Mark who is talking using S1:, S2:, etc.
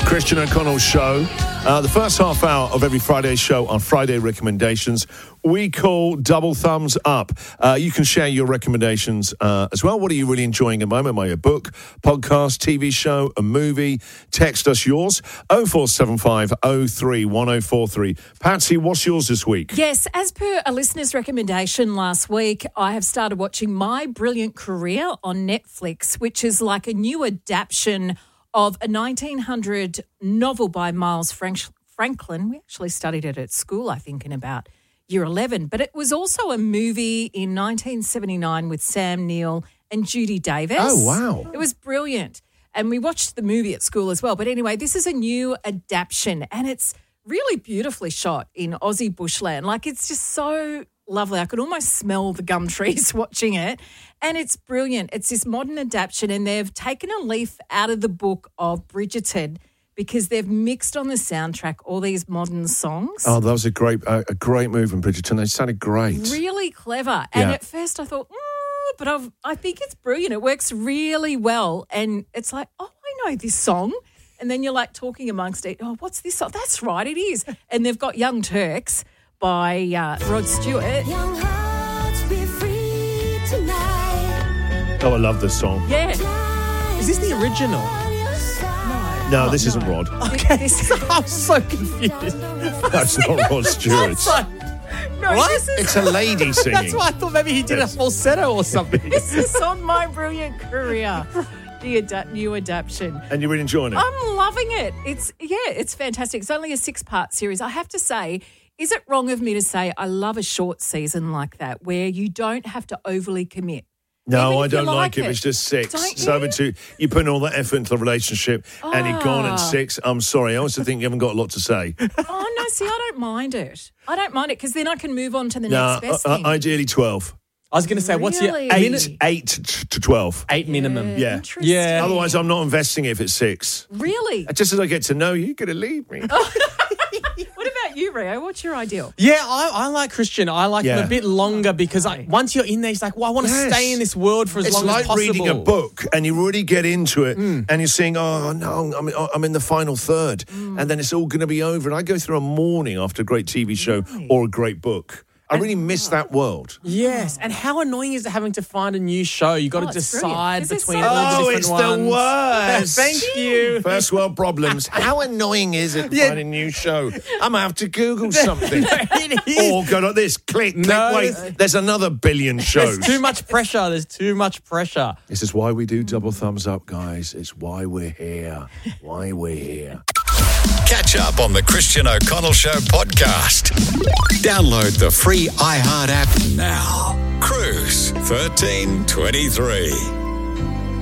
S1: Christian O'Connell Show. The first half hour of every Friday show on Friday Recommendations we call Double Thumbs Up. You can share your recommendations as well. What are you really enjoying at the moment? Might be a book, podcast, TV show, a movie. Text us yours. 0475 03 1043. Patsy, what's yours this week?
S2: Yes, as per a listener's recommendation last week, I have started watching My Brilliant Career on Netflix, which is like a new adaptation of a 1900 novel by Miles Franklin. We actually studied it at school, I think, in about year 11. But it was also a movie in 1979 with Sam Neill and Judi Davis.
S1: Oh, wow.
S2: It was brilliant. And we watched the movie at school as well. But anyway, this is a new adaptation and it's really beautifully shot in Aussie bushland. Like, it's just so lovely. I could almost smell the gum trees watching it. And it's brilliant. It's this modern adaptation and they've taken a leaf out of the book of Bridgerton because they've mixed on the soundtrack all these modern songs.
S1: Oh, that was a great move in Bridgerton. They sounded great.
S2: Really clever. And at first I thought, but I think it's brilliant. It works really well. And it's like, oh, I know this song. And then you're like talking amongst it. Oh, what's this song? That's right, it is. And they've got Young Turks by Rod Stewart.
S3: Young hearts be free tonight.
S1: Oh, I love this song.
S2: Yeah.
S4: Is this the original?
S1: No, this isn't Rod.
S4: Okay, I'm so confused.
S1: That's not Rod Stewart.
S2: No,
S4: What?
S2: this is
S1: It's a lady singing.
S4: That's why I thought maybe he did a falsetto or something.
S2: this is on My Brilliant Career, the new adaptation.
S1: And you're really enjoying it?
S2: I'm loving it. It's fantastic. It's only a 6-part series. I have to say, is it wrong of me to say I love a short season like that where you don't have to overly commit?
S1: No,
S2: Even
S1: I
S2: if you
S1: don't like
S2: like
S1: it.
S2: it.
S1: It's just 6.
S2: Don't
S1: It's over
S2: you?
S1: 2. You put in all that effort into the relationship and you're gone at 6. I'm sorry. I also think you haven't got a lot to say.
S2: Oh, no, see, I don't mind it. I don't mind it because then I can move on to the next best thing.
S1: Ideally 12.
S4: I was going to say, what's your
S2: Really?
S1: 8 to 12.
S4: 8 minimum?
S1: Yeah.
S2: Interesting.
S4: Yeah.
S1: Otherwise, I'm not investing if it's 6.
S2: Really?
S1: Just as I get to know you, you're going to leave me.
S2: What about you, Rio? What's your ideal?
S4: Yeah, I like Christian. I like him
S1: Yeah.
S4: a bit longer because once you're in there, it's like, well, I want to stay in this world for as long as possible.
S1: It's like reading a book and you really get into it and you're saying, oh, no, I'm in the final third and then it's all going to be over. And I go through a morning after a great TV show or a great book. I really miss that world.
S4: Yes, and how annoying is it having to find a new show? You got to
S2: it's
S4: decide
S2: brilliant. Is it
S4: between
S2: so-
S4: all the different
S1: it's
S4: ones.
S1: the worst.
S4: Thank you.
S1: First world problems. How annoying is it to find a new show? I'm going to have to Google something.
S4: It is.
S1: Or go like this, click,
S4: No,
S1: wait, there's another billion shows.
S4: There's too much pressure. There's too much pressure.
S1: This is why we do Double Thumbs Up, guys. It's why we're here. Why we're here.
S5: Catch up on the Christian O'Connell Show podcast. Download the free iHeart app now. Cruise 1323.